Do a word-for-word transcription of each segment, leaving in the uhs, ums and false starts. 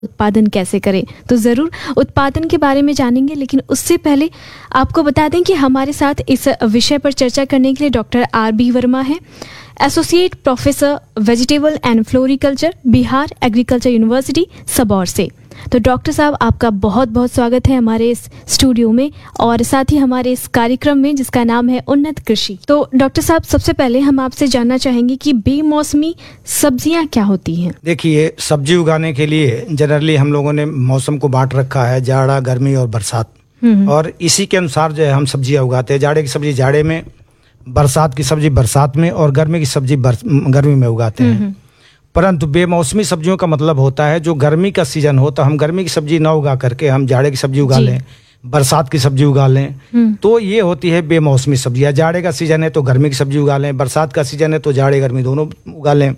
उत्पादन कैसे करें, तो ज़रूर उत्पादन के बारे में जानेंगे। लेकिन उससे पहले आपको बता दें कि हमारे साथ इस विषय पर चर्चा करने के लिए डॉक्टर आर बी वर्मा हैं, associate professor vegetable and floriculture, Bihar agriculture university Sabour से। तो डॉक्टर साहब, आपका बहुत बहुत स्वागत है हमारे इस स्टूडियो में और साथ ही हमारे इस कार्यक्रम में जिसका नाम है उन्नत कृषि। तो डॉक्टर साहब, सबसे पहले हम आपसे जानना चाहेंगे कि बेमौसमी सब्जियां क्या होती हैं? देखिए, सब्जी उगाने के लिए जनरली हम लोगों ने मौसम को बांट रखा है, जाड़ा, गर्मी और बरसात, और इसी के अनुसार जो है हम सब्जियां उगाते हैं। जाड़े की सब्जी जाड़े में, बरसात की सब्जी बरसात में और गर्मी की सब्जी गर्मी में उगाते हैं। परंतु बेमौसमी सब्जियों का मतलब होता है जो गर्मी का सीजन हो तो हम गर्मी की सब्जी ना उगा करके हम जाड़े की सब्जी उगा लें, बरसात की सब्जी उगा लें, तो ये होती है बेमौसमी सब्जियां। जाड़े का सीजन है तो गर्मी की सब्जी उगा लें, बरसात का सीजन है तो जाड़े गर्मी दोनों उगा लें।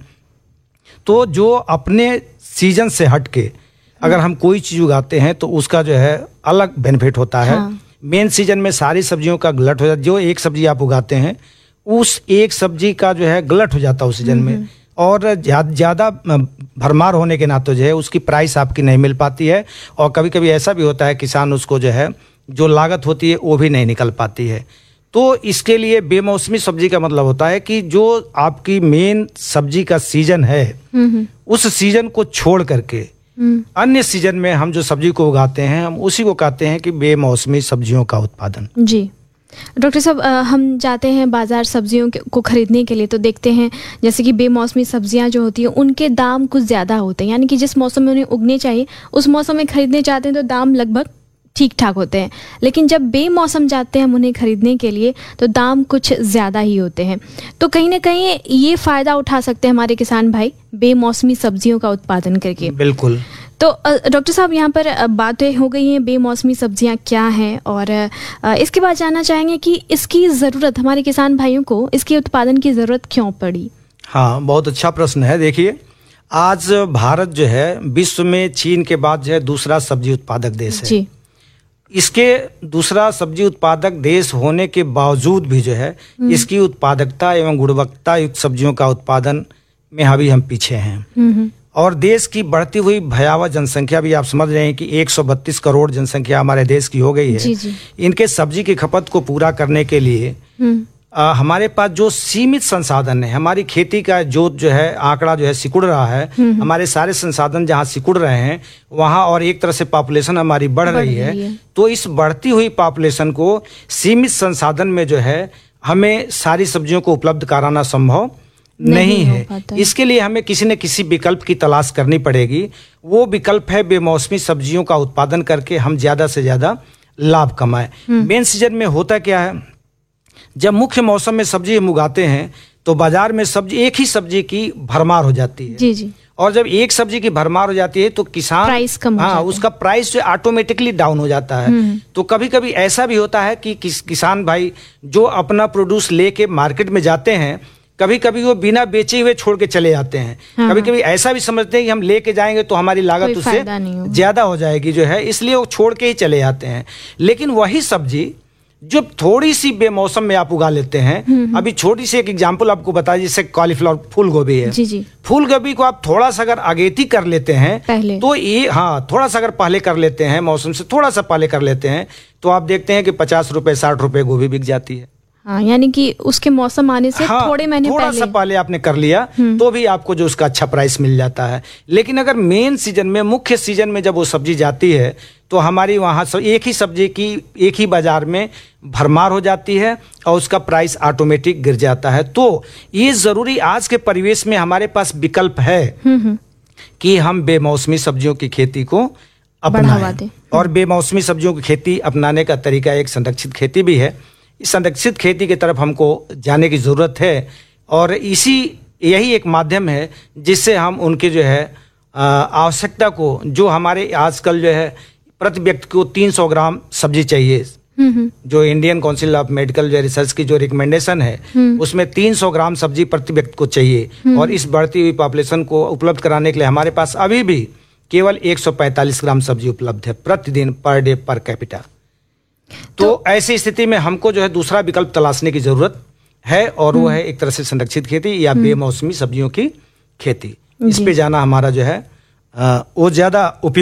तो जो अपने सीजन से हट के अगर हम कोई चीज उगाते हैं तो उसका जो है अलग बेनिफिट होता है। हाँ। मेन सीजन में सारी सब्जियों का गलट हो जाता है। जो एक सब्जी आप उगाते हैं उस एक सब्जी का जो है गलट हो जाता है उस सीजन में, और ज़्यादा भरमार होने के नाते जो है उसकी प्राइस आपकी नहीं मिल पाती है, और कभी कभी ऐसा भी होता है किसान उसको जो है जो लागत होती है वो भी नहीं निकल पाती है। तो इसके लिए बेमौसमी सब्जी का मतलब होता है कि जो आपकी मेन सब्जी का सीजन है उस सीजन को छोड़ करके अन्य सीजन में हम जो सब्जी को उगाते हैं हम उसी को कहते हैं कि बेमौसमी सब्जियों का उत्पादन। जी डॉक्टर साहब, हम जाते हैं बाजार सब्जियों को खरीदने के लिए तो देखते हैं जैसे कि बेमौसमी सब्जियां जो होती हैं उनके दाम कुछ ज़्यादा होते हैं, यानी कि जिस मौसम में उन्हें उगने चाहिए उस मौसम में खरीदने जाते हैं तो दाम लगभग ठीक ठाक होते हैं, लेकिन जब बेमौसम जाते हैं हम उन्हें खरीदने के लिए तो दाम कुछ ज़्यादा ही होते हैं। तो कहीं ना कहीं ये फ़ायदा उठा सकते हैं हमारे किसान भाई बेमौसमी सब्जियों का उत्पादन करके। बिल्कुल। तो डॉक्टर साहब, यहाँ पर बातें हो गई हैं बेमौसमी सब्जियां क्या हैं, और इसके बाद जानना चाहेंगे कि इसकी ज़रूरत हमारे किसान भाइयों को इसके उत्पादन की ज़रूरत क्यों पड़ी? हाँ, बहुत अच्छा प्रश्न है। देखिए, आज भारत जो है विश्व में चीन के बाद जो है दूसरा सब्जी उत्पादक देश है। जी। इसके दूसरा सब्जी उत्पादक देश होने के बावजूद भी जो है इसकी उत्पादकता एवं गुणवत्ता युक्त सब्जियों का उत्पादन में अभी हम पीछे हैं। और देश की बढ़ती हुई भयावह जनसंख्या भी आप समझ रहे हैं कि एक सौ बत्तीस करोड़ जनसंख्या हमारे देश की हो गई है। जी जी। इनके सब्जी की खपत को पूरा करने के लिए आ, हमारे पास जो सीमित संसाधन है, हमारी खेती का जो जो है आंकड़ा जो है सिकुड़ रहा है, हमारे सारे संसाधन जहाँ सिकुड़ रहे हैं वहाँ, और एक तरह से पॉपुलेशन हमारी बढ़, बढ़ रही है, है। तो इस बढ़ती हुई पॉपुलेशन को सीमित संसाधन में जो है हमें सारी सब्जियों को उपलब्ध कराना संभव नहीं, नहीं है। इसके लिए हमें किसी न किसी विकल्प की तलाश करनी पड़ेगी। वो विकल्प है बेमौसमी सब्जियों का उत्पादन करके हम ज्यादा से ज्यादा लाभ कमाएं। मेन सीजन में होता क्या है, जब मुख्य मौसम में सब्जी हम उगाते हैं तो बाजार में सब्जी एक ही सब्जी की भरमार हो जाती है। जी जी। और जब एक सब्जी की भरमार हो जाती है तो किसान प्राइस कम हाँ उसका प्राइस जो ऑटोमेटिकली डाउन हो जाता है। तो कभी कभी ऐसा भी होता है कि किस, किसान भाई जो अपना प्रोड्यूस लेके मार्केट में जाते हैं कभी कभी वो बिना बेचे हुए छोड़ के चले जाते हैं। हाँ। कभी कभी ऐसा भी समझते हैं कि हम लेके जाएंगे तो हमारी लागत उससे ज्यादा हो जाएगी जो है, इसलिए वो छोड़ के ही चले जाते हैं। लेकिन वही सब्जी जो थोड़ी सी बेमौसम में आप उगा लेते हैं, अभी छोटी सी एक एग्जांपल आपको बता, जैसे कॉलीफ्लावर फूल गोभी है। जी जी। फूल गोभी को आप थोड़ा सा अगर अगेती कर लेते हैं पहले, तो ये हाँ थोड़ा सा अगर पहले कर लेते हैं, मौसम से थोड़ा सा पहले कर लेते हैं, तो आप देखते हैं कि पचास रुपए साठ रुपए गोभी बिक जाती है। हाँ, यानी कि उसके मौसम आने से हाँ, थोड़े महीने थोड़ा पहले सा पहले आपने कर लिया तो भी आपको जो उसका अच्छा प्राइस मिल जाता है। लेकिन अगर मेन सीजन में, मुख्य सीजन में जब वो सब्जी जाती है तो हमारी वहाँ एक ही सब्जी की एक ही बाजार में भरमार हो जाती है और उसका प्राइस ऑटोमेटिक गिर जाता है। तो ये जरूरी आज के परिवेश में हमारे पास विकल्प है कि हम बेमौसमी सब्जियों की खेती को अपनाएं। और बेमौसमी सब्जियों की खेती अपनाने का तरीका एक संरक्षित खेती भी है। इस संरक्षित खेती की तरफ हमको जाने की जरूरत है, और इसी यही एक माध्यम है जिससे हम उनके जो है आवश्यकता को, जो हमारे आजकल जो है प्रति व्यक्ति को तीन सौ ग्राम सब्जी चाहिए, जो इंडियन काउंसिल ऑफ मेडिकल जो रिसर्च की जो रिकमेंडेशन है उसमें तीन सौ ग्राम सब्जी प्रति व्यक्ति को चाहिए, और इस बढ़ती हुई पॉपुलेशन को उपलब्ध कराने के लिए हमारे पास अभी भी केवल एक सौ पैंतालीस ग्राम सब्जी उपलब्ध है प्रतिदिन, पर डे, पर कैपिटा। तो, तो ऐसी स्थिति में हमको जो है दूसरा विकल्प तलाशने की जरूरत है, और वो है एक तरह से संरक्षित खेती या बेमौसमी सब्जियों की खेती। इस पे जाना हमारा जो है वो ज़्यादा उपयोग